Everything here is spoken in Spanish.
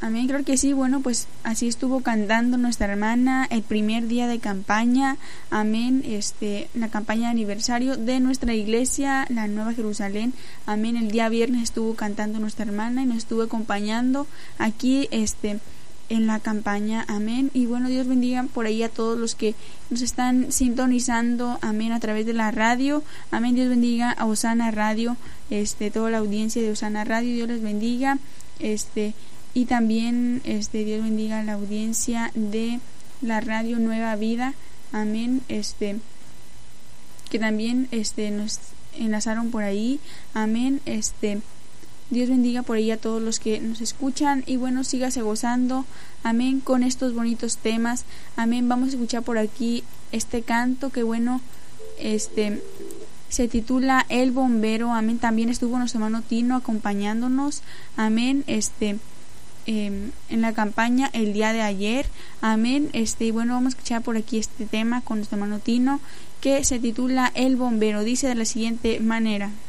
Amén, creo que sí. Bueno, pues así estuvo cantando nuestra hermana el primer día de campaña. Amén, la campaña de aniversario de nuestra iglesia, la Nueva Jerusalén. Amén, el día viernes estuvo cantando nuestra hermana y nos estuvo acompañando aquí, en la campaña. Amén. Y bueno, Dios bendiga por ahí a todos los que nos están sintonizando, amén, a través de la radio. Amén. Dios bendiga a Osana Radio, toda la audiencia de Osana Radio. Dios les bendiga. Y también Dios bendiga a la audiencia de la radio Nueva Vida. Amén. Que también nos enlazaron por ahí. Amén. Dios bendiga por ahí a todos los que nos escuchan y bueno, sígase gozando, amén, con estos bonitos temas. Amén. Vamos a escuchar por aquí este canto que bueno, se titula El Bombero. Amén. También estuvo nuestro hermano Tino acompañándonos, amén, en la campaña el día de ayer. Amén. Y bueno, vamos a escuchar por aquí este tema con nuestro hermano Tino que se titula El Bombero. Dice de la siguiente manera: